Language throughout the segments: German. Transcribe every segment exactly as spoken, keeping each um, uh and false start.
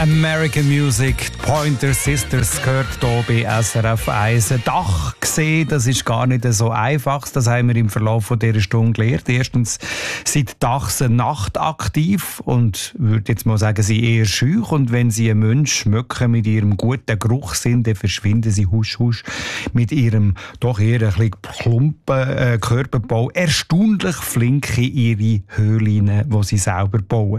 American Music, Pointer Sisters gehört hier bei S R F eins. Ein Dach gesehen, das ist gar nicht so einfach. Das haben wir im Verlauf von dieser Stunde gelernt. Erstens sind Dachse nachtaktiv und würde jetzt mal sagen, sie eher schüch. Und wenn sie einen Menschen schmecken mit ihrem guten Geruchssinn, dann verschwinden sie husch husch mit ihrem doch eher ein bisschen plumpen äh, Körperbau erstaunlich flink in ihre Höhlen, die sie selber bauen.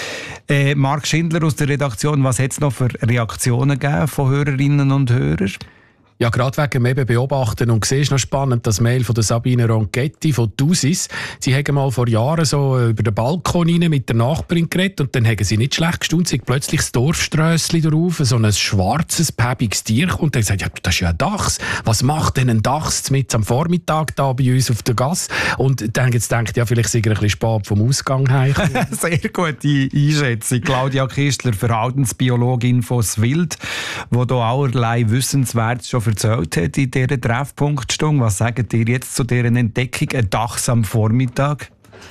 Äh, Marc Schindler aus der Redaktion, was hat es noch für Reaktionen gegeben von Hörerinnen und Hörern? Ja, gerade wegen dem eben Beobachten. Und siehst noch spannend, das Mail von der Sabine Ronchetti von Thusis. Sie haben mal vor Jahren so über den Balkon rein mit der Nachbarin geredet und dann haben sie nicht schlecht gestaunt, sie plötzlich das Dorfströssli drauf, so ein schwarzes, päbiges Tier und dann gesagt, ja, das ist ja ein Dachs. Was macht denn ein Dachs mit am Vormittag da bei uns auf der Gasse? Und dann jetzt denkt, ja, vielleicht sind wir ein bisschen spät vom Ausgang heim. Sehr gute Einschätzung. Claudia Kistler, Verhaltensbiologin von Swild, die hier allerlei Wissenswertes schon erzählt hat in dieser Treffpunktstunde. Was sagt ihr jetzt zu dieser Entdeckung, ein Dachs am Vormittag?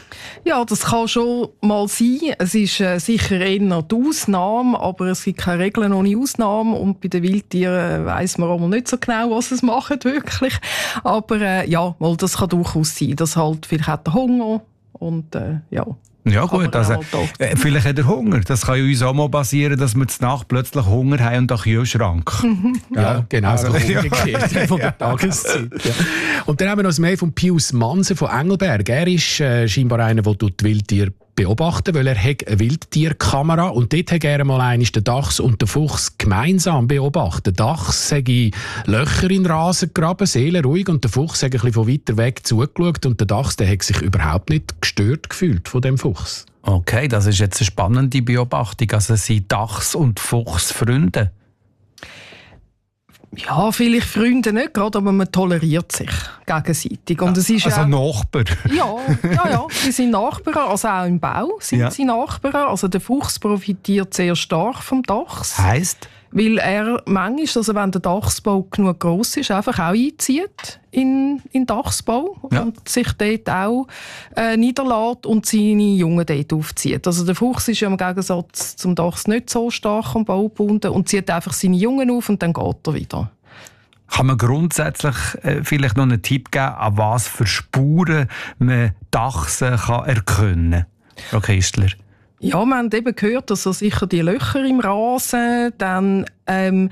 Ja, das kann schon mal sein. Es ist äh, sicher eher die Ausnahme, aber es gibt keine Regeln ohne Ausnahme. Und bei den Wildtieren weiss man auch nicht so genau, was es machen wirklich. Aber äh, ja, mal, das kann durchaus sein. Das halt, vielleicht hat er Hunger und äh, ja. Ja gut, also, äh, vielleicht hat er Hunger. Das kann ja uns auch mal passieren, dass wir zur Nacht plötzlich Hunger haben und einen Kühlschrank. Ja, ja, genau, also, so umgekehrt ja. Von der Tageszeit. Ja. Und dann haben wir noch das Mail von Pius Manse von Engelberg. Er ist äh, scheinbar einer, der die Wildtiere beobachten, weil er hat eine Wildtierkamera und dort hat er mal einmal den Dachs und den Fuchs gemeinsam beobachtet. Der Dachs hat Löcher in den Rasen gegraben, seelenruhig, und der Fuchs hat ein bisschen von weiter weg zugeschaut und der Dachs der hat sich überhaupt nicht gestört gefühlt von dem Fuchs. Okay, das ist jetzt eine spannende Beobachtung. Also sind Dachs und Fuchs Freunde? Ja, vielleicht Freunde nicht gerade, aber man toleriert sich gegenseitig. Und es ist also auch, Nachbarn? Ja, ja, ja, sie sind Nachbarn, also auch im Bau sind ja. sie Nachbarn. Also der Fuchs profitiert sehr stark vom Dachs. Heisst? Weil er manchmal, also wenn der Dachsbau genug gross ist, einfach auch einzieht in, in den Dachsbau ja. und sich dort auch äh, niederlässt und seine Jungen dort aufzieht. Also der Fuchs ist ja im Gegensatz zum Dachs nicht so stark am Bau gebunden und zieht einfach seine Jungen auf und dann geht er wieder. Kann man grundsätzlich äh, vielleicht noch einen Tipp geben, an was für Spuren man Dachse kann erkennen kann? Frau Kistler. Ja, wir haben eben gehört, dass also sicher die Löcher im Rasen, dann ähm,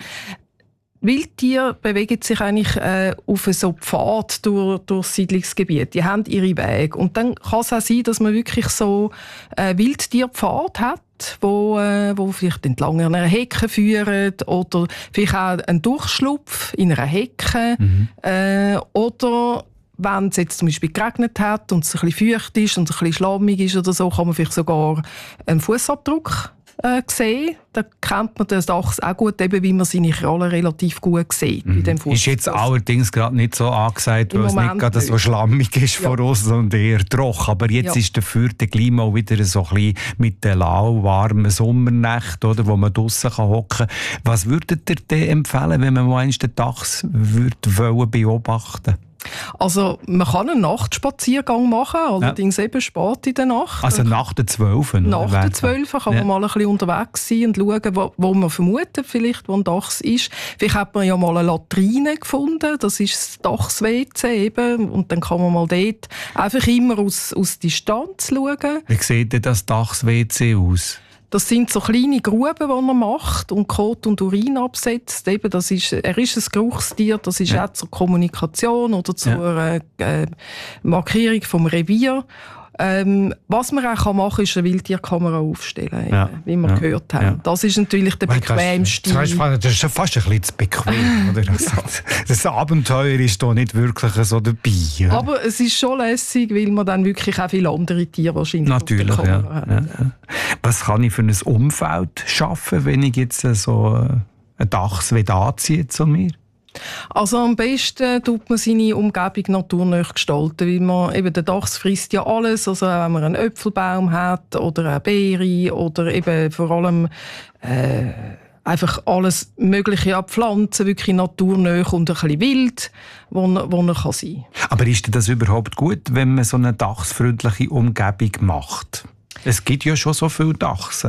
Wildtiere bewegen sich eigentlich äh, auf so Pfad durch, durch das Siedlungsgebiet. Die haben ihre Wege. Und dann kann es auch sein, dass man wirklich so äh, Wildtierpfad hat, wo, äh, wo vielleicht entlang einer Hecke führen oder vielleicht auch einen Durchschlupf in einer Hecke mhm. äh, oder wenn es jetzt zum Beispiel geregnet hat und es ein bisschen feucht ist und es ein bisschen schlammig ist oder so, kann man vielleicht sogar einen Fußabdruck äh, sehen. Da kennt man den Dachs auch gut, eben, wie man seine Krallen relativ gut sieht. Mhm. Bei dem ist jetzt allerdings gerade nicht so angesagt, weil es nicht gerade so schlammig ist ja. von uns und eher trocken. Aber jetzt ja. ist dafür der Klima auch wieder so ein bisschen mit den lauwarmen Sommernächten, oder, wo man draussen hocken kann. Was würdet ihr denn empfehlen, wenn man mal den Dachs würde beobachten wollen? Also man kann einen Nachtspaziergang machen, allerdings ja. eben spät in der Nacht. Also nach der zwölf? Nach der zwölf kann ja. man mal ein bisschen unterwegs sein und schauen, wo, wo man vermutet, vielleicht, wo ein Dachs ist. Vielleicht hat man ja mal eine Latrine gefunden, das ist das Dachs-W C eben, und dann kann man mal dort einfach immer aus, aus Distanz schauen. Wie sieht denn das Dachs-W C aus? Das sind so kleine Gruben, die er macht und Kot und Urin absetzt. Eben, das ist, er ist ein Geruchstier, das ist ja. auch zur Kommunikation oder zur ja. äh, Markierung vom Revier. Ähm, was man auch machen kann, ist eine Wildtierkamera aufstellen, ja. eben, wie wir ja. gehört haben. Ja. Das ist natürlich der bequemste. Das ist fast ein bisschen zu bequem. Oder? Das Abenteuer ist da nicht wirklich so dabei. Oder? Aber es ist schon lässig, weil man dann wirklich auch viele andere Tiere wahrscheinlich natürlich, auf der Kamera ja. hat. Ja. Was kann ich für ein Umfeld schaffen, wenn ich jetzt so ein Dachs anziehe zu mir? Also am besten tut man seine Umgebung naturnah gestalten, weil man eben der Dachs frisst ja alles, also auch wenn man einen Äpfelbaum hat oder eine Beere oder eben vor allem äh, einfach alles Mögliche an Pflanzen, wirklich naturnah und ein bisschen wild, wo, wo er kann sein kann. Aber ist das überhaupt gut, wenn man so eine dachsfreundliche Umgebung macht? Es gibt ja schon so viele Dachse.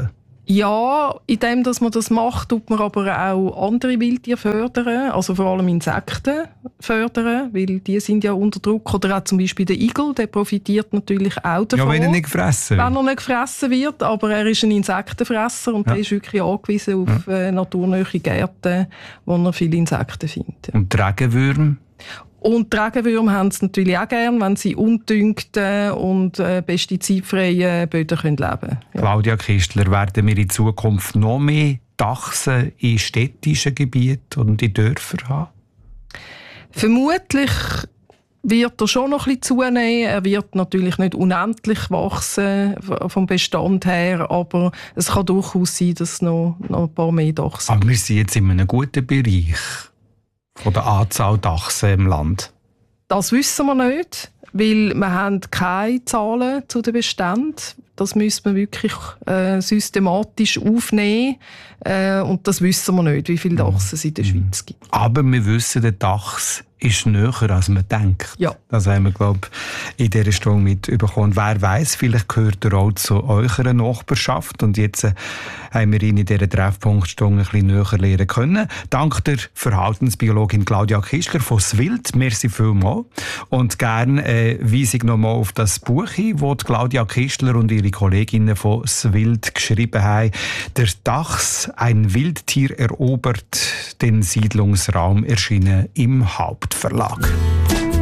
Ja, indem dass man das macht, tut man aber auch andere Wildtiere fördern, also vor allem Insekten fördern, weil die sind ja unter Druck. Oder auch zum Beispiel der Igel, der profitiert natürlich auch davon. Ja, wenn er nicht gefressen wird. Wenn er nicht gefressen wird, aber er ist ein Insektenfresser und ja. der ist wirklich angewiesen auf ja. naturnahe Gärten, wo er viele Insekten findet. Und die Regenwürmer? Und die Regenwürmer haben es natürlich auch gern, wenn sie undüngten und äh, pestizidfreien Böden leben können. Ja. Claudia Kistler, werden wir in Zukunft noch mehr Dachse in städtischen Gebieten und in Dörfern haben? Vermutlich wird er schon noch ein bisschen zunehmen. Er wird natürlich nicht unendlich wachsen vom Bestand her, aber es kann durchaus sein, dass es noch, noch ein paar mehr Dachse gibt. Aber wir sind jetzt in einem guten Bereich von der Anzahl Dachsen im Land? Das wissen wir nicht, weil wir haben keine Zahlen zu den Beständen. Das müssen wir wirklich äh, systematisch aufnehmen. Äh, und das wissen wir nicht, wie viele Dachsen es in der Schweiz gibt. Aber wir wissen, der Dachs ist näher, als man denkt. Ja. Das haben wir, glaube ich, in dieser Stunde mitbekommen. Wer weiss, vielleicht gehört er auch zu eurer Nachbarschaft. Und jetzt äh, haben wir ihn in dieser Treffpunktstunde ein bisschen näher lernen können. Dank der Verhaltensbiologin Claudia Kistler von Swild. Merci vielmals. Und gerne äh, weise ich nochmal auf das Buch hin, das Claudia Kistler und ihre Kolleginnen von Swild geschrieben haben. Der Dachs, ein Wildtier erobert den Siedlungsraum, erschienen im Hauptverlag.